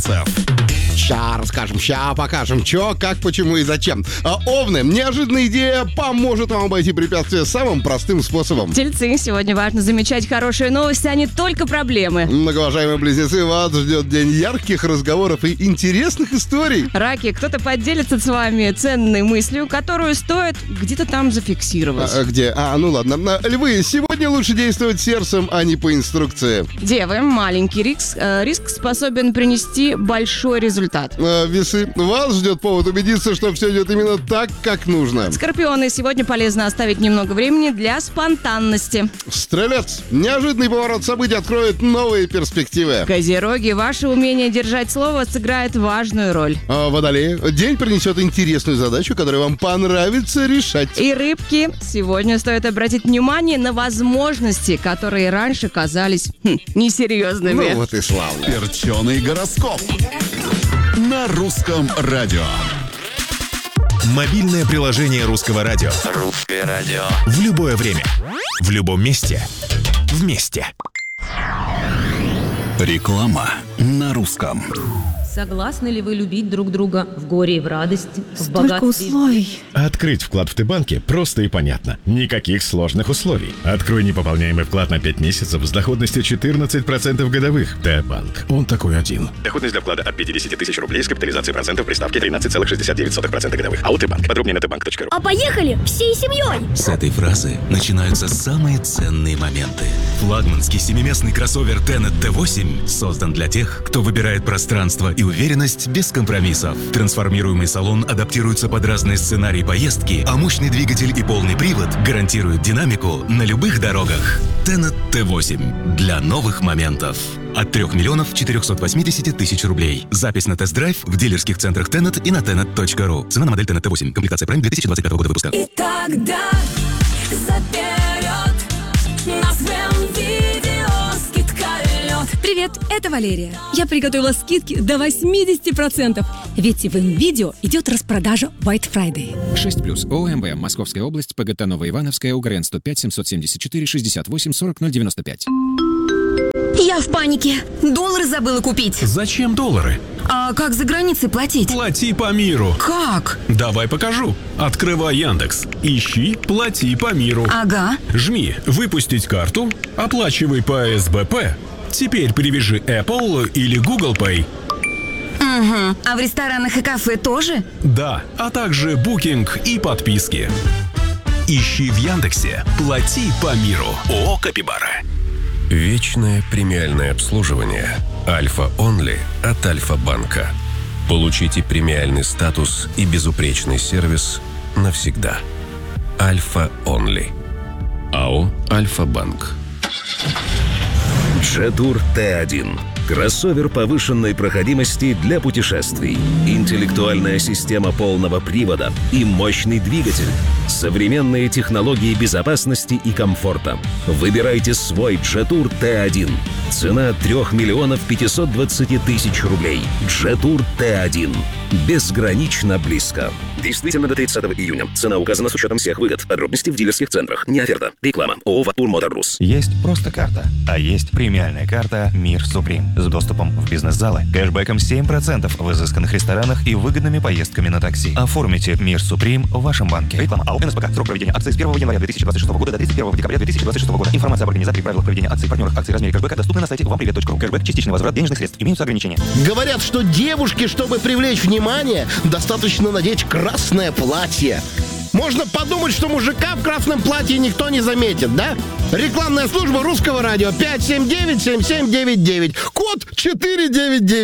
Ща расскажем, ща покажем, чё, как, почему и зачем. Овны, неожиданная идея поможет вам обойти препятствия самым простым способом. Тельцы, сегодня важно замечать хорошие новости, а не только проблемы. Многоуважаемые близнецы, вас ждет день ярких разговоров и интересных историй. Раки, кто-то поделится с вами ценной мыслью, которую стоит где-то там зафиксировать. Где? Ну ладно. Львы, сегодня лучше действовать сердцем, а не по инструкции. Девы, маленький риск способен принести большой результат. Весы, вас ждет повод убедиться, что все идет именно так, как нужно. Скорпионы, сегодня полезно оставить немного времени для спонтанности. Стрелец, неожиданный поворот событий откроет новые перспективы. Козероги, ваше умение держать слово сыграет важную роль. Водолеи, день принесет интересную задачу, которую вам понравится решать. И рыбки, сегодня стоит обратить внимание на возможности, которые раньше казались несерьезными. Ну вот и славно. Перченый гороскоп на русском радио. Мобильное приложение Русского радио. Русское радио. В любое время. В любом месте. Вместе. Реклама на русском. Согласны ли вы любить друг друга в горе и в радости, в Столько богатстве? условий. Открыть вклад в Т-банке просто и понятно. Никаких сложных условий. Открой непополняемый вклад на 5 месяцев с доходностью 14% годовых. Т-банк. Он такой один. Доходность для вклада от 50 тысяч рублей с капитализацией процентов при ставке 13,69% годовых. АО Т-банк. Подробнее на tbank.ru. А поехали всей семьей! С этой фразы начинаются самые ценные моменты. Флагманский семиместный кроссовер Tenet T8 создан для тех, кто выбирает пространство и уверенность без компромиссов. Трансформируемый салон адаптируется под разные сценарии поездки, а мощный двигатель и полный привод гарантируют динамику на любых дорогах. Tenet T8 для новых моментов. От 3 миллионов 480 тысяч рублей. Запись на тест-драйв в дилерских центрах Tenet и на tenet.ru. Цена на модель Tenet T8. Комплектация Prime 2025 года выпуска. И тогда заперед назовем видео скидка лед. Привет, это Валерия. Я приготовила скидки до 80%. Ведь в МВидео идет распродажа White Friday. 6+. ОМВ. Московская область. ПГТ Новоивановская. УГРН 105 774 68 40 095. Я в панике. Доллары забыла купить. Зачем доллары? А как за границей платить? Плати по миру. Как? Давай покажу. Открывай Яндекс. Ищи «Плати по миру». Ага. Жми «Выпустить карту», оплачивай по СБП. Теперь привяжи Apple или Google Pay. Угу. А в ресторанах и кафе тоже? Да, а также букинг и подписки. Ищи в Яндексе «Плати по миру». ООО «Капибара». Вечное премиальное обслуживание Альфа Онли от Альфа-банка. Получите премиальный статус и безупречный сервис навсегда. Альфа Онли. АО Альфа-банк. Джетур Т1. Кроссовер повышенной проходимости для путешествий. Интеллектуальная система полного привода и мощный двигатель. Современные технологии безопасности и комфорта. Выбирайте свой Джетур Т1. Цена 3 миллионов 520 тысяч рублей. Джетур Т1. Безгранично близко. Действительно до 30 июня. Цена указана с учетом всех выгод. Подробности в дилерских центрах. Не оферта. Реклама. ООО «Ватур Мотор Рус». Есть просто карта, а есть премиальная карта «Мир Суприм» с доступом в бизнес-залы, кэшбэком 7% в изысканных ресторанах и выгодными поездками на такси. Оформите «Мир Суприм» в вашем банке. Реклама. АО НСПК. Срок проведения акции с 1 января 2026 года до 31 декабря 2026 года. Информация об организаторе и правилах проведения акций, партнерах акций, размере кэшбэка доступна на сайте вампривет.ру. Кэшбэк. Частичный возврат денежных средств. Имеются ограничения. Говорят, что девушке, чтобы привлечь внимание, достаточно надеть красное платье. Можно подумать, что мужика в красном платье никто не заметит, да? Рекламная служба Русского радио 579-7799. Код 499.